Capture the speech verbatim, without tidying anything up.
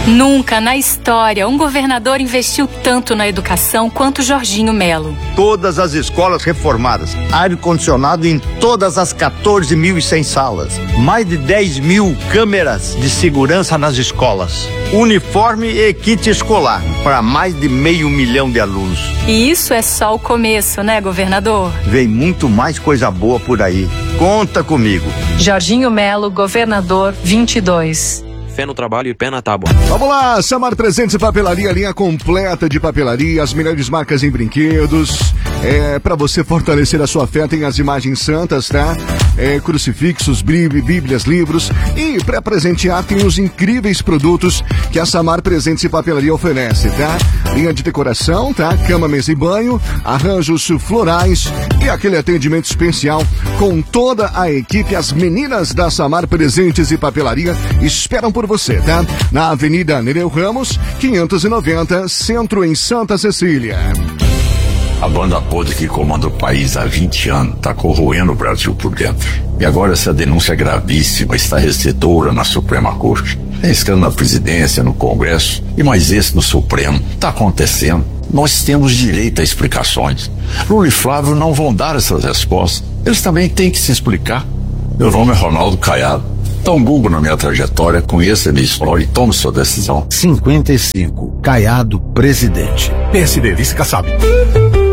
Nunca na história um governador investiu tanto na educação quanto Jorginho Melo. Todas as escolas reformadas, ar-condicionado em todas as quatorze mil e cem salas, mais de dez mil câmeras de segurança nas escolas, uniforme e kit escolar para mais de meio milhão de alunos. E isso é só o começo, né, governador? Vem muito mais coisa boa por aí. Conta comigo. Jorginho Melo, governador vinte e dois. Fé no trabalho e pé na tábua. Vamos lá, Samar Presentes Papelaria, linha completa de papelaria, as melhores marcas em brinquedos. É, para você fortalecer a sua fé, tem as imagens santas, tá? É, crucifixos, bíblias, livros. E para presentear, tem os incríveis produtos que a Samar Presentes e Papelaria oferece, tá? Linha de decoração, tá? Cama, mesa e banho, arranjos florais e aquele atendimento especial com toda a equipe. As meninas da Samar Presentes e Papelaria esperam por você, tá? Na Avenida Nereu Ramos, quinhentos e noventa, Centro, em Santa Cecília. A banda podre que comanda o país há vinte anos está corroendo o Brasil por dentro. E agora essa denúncia é gravíssima, está recedora na Suprema Corte. Tem escândalo na presidência, no Congresso e mais esse no Supremo. Está acontecendo. Nós temos direito a explicações. Lula e Flávio não vão dar essas respostas. Eles também têm que se explicar. Meu nome é Ronaldo Caiado. Dá um Google na minha trajetória, conheça a minha história e tome sua decisão. cinquenta e cinco, Caiado, presidente. P S D, vice-caçabe.